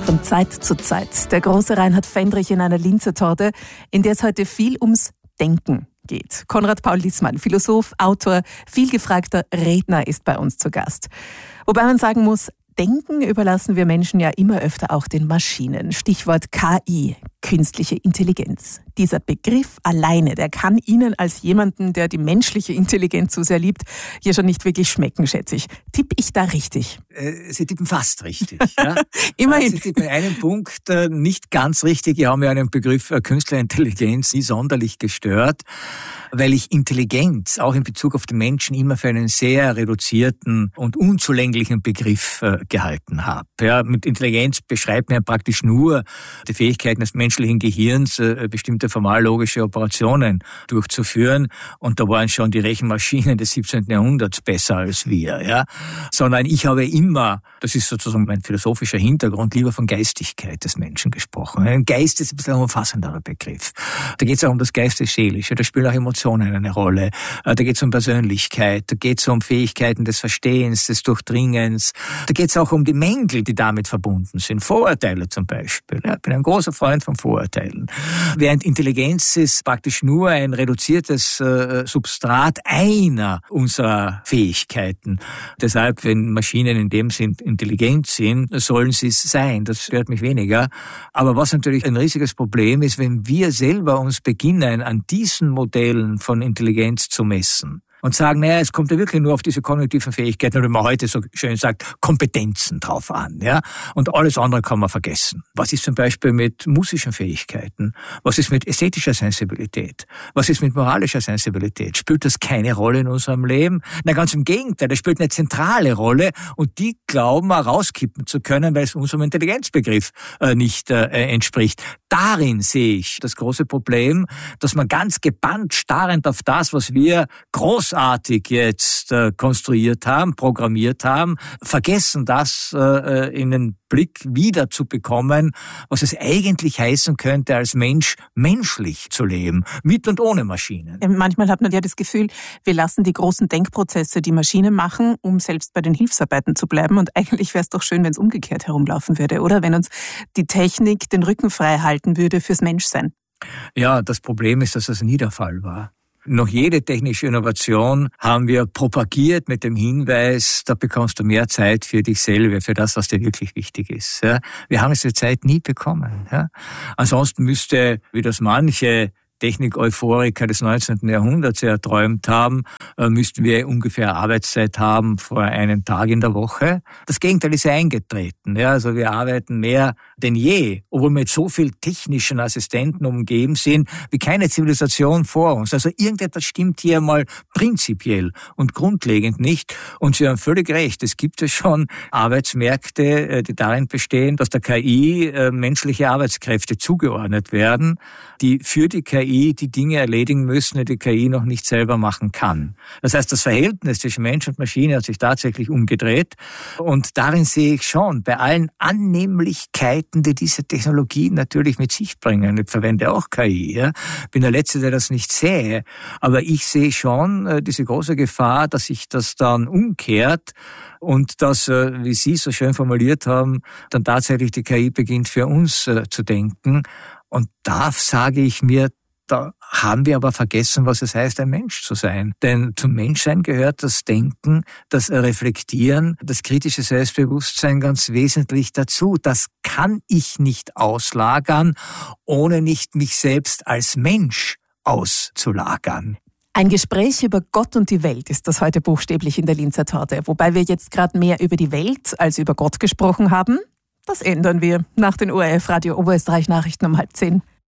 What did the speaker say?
Von Zeit zu Zeit. Der große Reinhard Fendrich in einer Linzer Torte, in der es heute viel ums Denken geht. Konrad Paul Liessmann, Philosoph, Autor, vielgefragter Redner ist bei uns zu Gast. Wobei man sagen muss, Denken überlassen wir Menschen ja immer öfter auch den Maschinen. Stichwort KI, künstliche Intelligenz. Dieser Begriff alleine, der kann Ihnen als jemanden, der die menschliche Intelligenz so sehr liebt, hier schon nicht wirklich schmecken, schätze ich. Tippe ich da richtig? Sie tippen fast richtig. Ja? Immerhin. Sie tippen einen Punkt nicht ganz richtig. Wir haben ja einen Begriff künstliche Intelligenz nie sonderlich gestört, weil ich Intelligenz auch in Bezug auf den Menschen immer für einen sehr reduzierten und unzulänglichen Begriff gehalten habe. Ja, mit Intelligenz beschreibt man praktisch nur die Fähigkeiten des menschlichen Gehirns, bestimmte formallogische Operationen durchzuführen. Und da waren schon die Rechenmaschinen des 17. Jahrhunderts besser als wir. Ja? Sondern ich habe immer, das ist sozusagen mein philosophischer Hintergrund, lieber von Geistigkeit des Menschen gesprochen. Ein Geist ist ein bisschen ein umfassenderer Begriff. Da geht es auch um das Geistes-Seelische, da spielen auch Emotionen eine Rolle. Da geht es um Persönlichkeit, da geht es um Fähigkeiten des Verstehens, des Durchdringens. Da geht es auch um die Mängel, die damit verbunden sind. Vorurteile zum Beispiel. Ja, ich bin ein großer Freund von Vorurteilen. Während Intelligenz ist praktisch nur ein reduziertes Substrat einer unserer Fähigkeiten. Deshalb, wenn Maschinen in dem Sinn intelligent sind, sollen sie es sein. Das stört mich weniger. Aber was natürlich ein riesiges Problem ist, wenn wir selber uns beginnen, an diesen Modellen von Intelligenz zu messen. Und sagen, naja, es kommt ja wirklich nur auf diese kognitiven Fähigkeiten, oder wie man heute so schön sagt, Kompetenzen drauf an, ja. Und alles andere kann man vergessen. Was ist zum Beispiel mit musischen Fähigkeiten? Was ist mit ästhetischer Sensibilität? Was ist mit moralischer Sensibilität? Spielt das keine Rolle in unserem Leben? Na, ganz im Gegenteil, das spielt eine zentrale Rolle und die glauben wir rauskippen zu können, weil es unserem Intelligenzbegriff nicht entspricht. Darin sehe ich das große Problem, dass man ganz gebannt starrend auf das, was wir großartig jetzt konstruiert haben, programmiert haben, vergessen das in den Blick wieder zu bekommen, was es eigentlich heißen könnte, als Mensch menschlich zu leben, mit und ohne Maschinen. Manchmal hat man ja das Gefühl, wir lassen die großen Denkprozesse die Maschine machen, um selbst bei den Hilfsarbeiten zu bleiben. Und eigentlich wäre es doch schön, wenn es umgekehrt herumlaufen würde, oder? Wenn uns die Technik den Rücken frei halten würde fürs Menschsein. Ja, das Problem ist, dass das nie der Fall war. Noch jede technische Innovation haben wir propagiert mit dem Hinweis, da bekommst du mehr Zeit für dich selber, für das, was dir wirklich wichtig ist. Ja. Wir haben diese Zeit nie bekommen. Ja. Ansonsten müsste, wie das manche Technik-Euphoriker des 19. Jahrhunderts erträumt haben, müssten wir ungefähr Arbeitszeit haben vor einem Tag in der Woche. Das Gegenteil ist ja eingetreten. Ja, also wir arbeiten mehr denn je, obwohl wir mit so viel technischen Assistenten umgeben sind, wie keine Zivilisation vor uns. Also irgendetwas stimmt hier mal prinzipiell und grundlegend nicht. Und Sie haben völlig recht, es gibt ja schon Arbeitsmärkte, die darin bestehen, dass der KI menschliche Arbeitskräfte zugeordnet werden, die für die KI die Dinge erledigen müssen, die die KI noch nicht selber machen kann. Das heißt, das Verhältnis zwischen Mensch und Maschine hat sich tatsächlich umgedreht. Und darin sehe ich schon, bei allen Annehmlichkeiten, die diese Technologien natürlich mit sich bringen, ich verwende auch KI, ja, bin der Letzte, der das nicht sähe, aber ich sehe schon diese große Gefahr, dass sich das dann umkehrt und dass, wie Sie so schön formuliert haben, dann tatsächlich die KI beginnt für uns zu denken. Und da sage ich mir, da haben wir aber vergessen, was es heißt, ein Mensch zu sein. Denn zum Menschsein gehört das Denken, das Reflektieren, das kritische Selbstbewusstsein ganz wesentlich dazu. Das kann ich nicht auslagern, ohne nicht mich selbst als Mensch auszulagern. Ein Gespräch über Gott und die Welt ist das heute buchstäblich in der Linzer Torte. Wobei wir jetzt gerade mehr über die Welt als über Gott gesprochen haben. Das ändern wir nach den ORF Radio Oberösterreich Nachrichten um 9:30.